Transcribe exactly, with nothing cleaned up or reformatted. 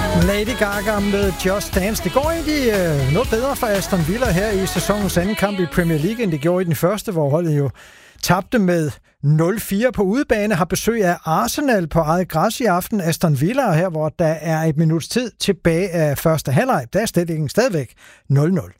Lady Gaga med Just Dance. Det går egentlig øh, noget bedre for Aston Villa her i sæsonens anden kamp i Premier League, end det gjorde i den første, hvor holdet jo tabte med nul fire på udebane, har besøg af Arsenal på eget græs i aften. Aston Villa her, hvor der er et minuts tid tilbage af første halvleg. Der er stillingen stadigvæk nul nul.